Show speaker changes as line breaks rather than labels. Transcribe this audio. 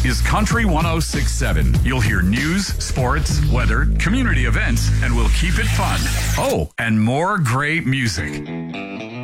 is Country 106.7. You'll hear news, sports, weather, community events, and we'll keep it fun. Oh, and more great music.